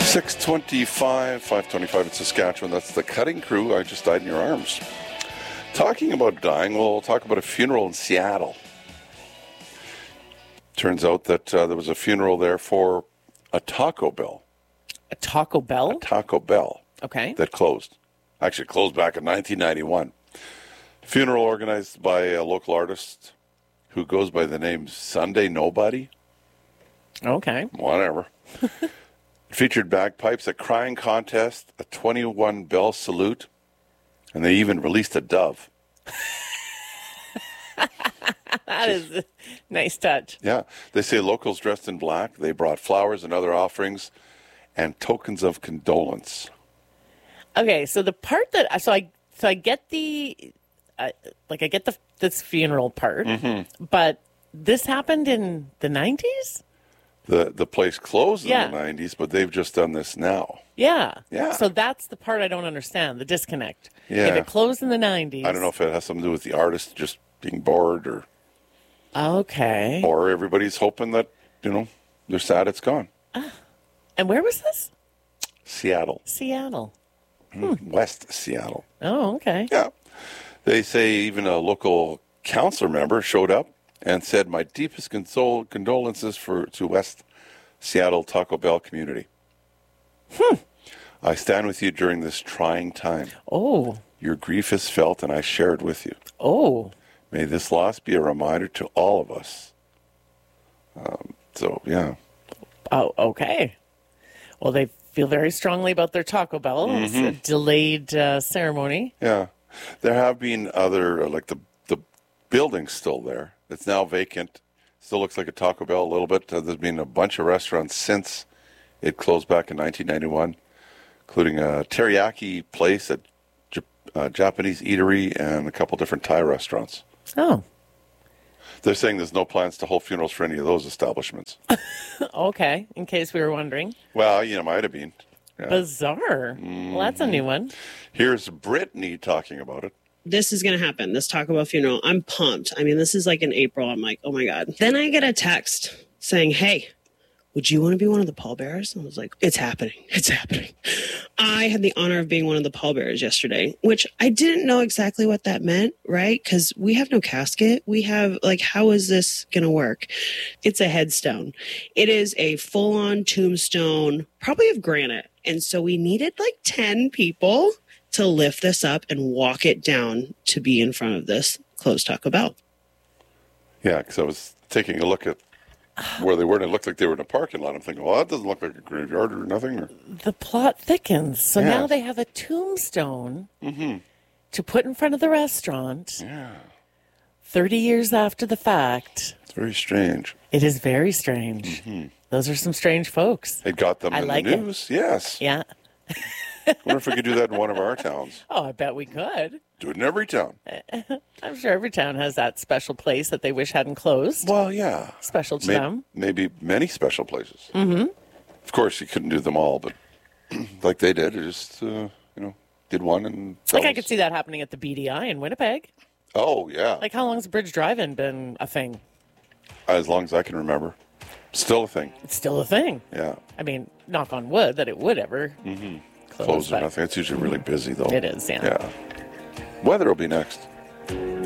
625, 525 in Saskatchewan. That's the Cutting Crew. I just died in your arms. Talking about dying, we'll talk about a funeral in Seattle. Turns out that there was a funeral there for a Taco Bell. A Taco Bell? A Taco Bell. Okay. That closed. Actually closed back in 1991. Funeral organized by a local artist who goes by the name Sunday Nobody. Okay. Whatever. It featured bagpipes, a crying contest, a 21 bell salute, and they even released a dove. That is a nice touch. Yeah. They say locals dressed in black. They brought flowers and other offerings and tokens of condolence. Okay, so the part that I get the this funeral part, but this happened in the 90s? The place closed in Yeah. the 90s, but they've just done this now. Yeah. Yeah. So that's the part I don't understand, the disconnect. Yeah. If it closed in the 90s. I don't know if it has something to do with the artist just being bored or Okay. everybody's hoping that, they're sad it's gone. And where was this? Seattle. Seattle. West Seattle. Oh, okay. Yeah. They say even a local council member showed up and said, "My deepest condolences to West Seattle Taco Bell community. I stand with you during this trying time. Oh. Your grief is felt and I share it with you. Oh. May this loss be a reminder to all of us." Yeah. Oh, okay. Well, they feel very strongly about their Taco Bell. It's a delayed ceremony. Yeah. There have been other, like the building's still there. It's now vacant. Still looks like a Taco Bell a little bit. There's been a bunch of restaurants since it closed back in 1991, including a teriyaki place, a Japanese eatery, and a couple different Thai restaurants. Oh. They're saying there's no plans to hold funerals for any of those establishments. Okay, in case we were wondering. Well, might have been. Yeah. Bizarre. Well, that's a new one. Here's Brittany talking about it. This is going to happen, this Taco Bell funeral. I'm pumped. I mean, this is like in April. I'm like, oh my God. Then I get a text saying, "Hey, would you want to be one of the pallbearers?" I was like, it's happening. It's happening. I had the honor of being one of the pallbearers yesterday, which I didn't know exactly what that meant, right? Because we have no casket. We have, how is this going to work? It's a headstone. It is a full-on tombstone, probably of granite. And so we needed 10 people to lift this up and walk it down to be in front of this closed Taco Bell. Yeah, because I was taking a look at where they were, and it looked like they were in a parking lot. I'm thinking, well, that doesn't look like a graveyard or nothing. Or... The plot thickens. So Yeah. now they have a tombstone to put in front of the restaurant. Yeah. 30 years after the fact. It's very strange. It is very strange. Those are some strange folks. It got them I in like the it. news. Yes. Yeah. I wonder if we could do that in one of our towns. Oh, I bet we could. Do it in every town. I'm sure every town has that special place that they wish hadn't closed. Well, yeah. Special to them. Maybe many special places. Mm-hmm. Of course, you couldn't do them all, but like they did, it just, did one and... I could see that happening at the BDI in Winnipeg. Oh, yeah. How long's Bridge Drive-In been a thing? As long as I can remember. Still a thing. It's still a thing. Yeah. I mean, knock on wood that it would ever close. Closed or but nothing. It's usually really busy, though. It is, yeah. Yeah. Weather will be next.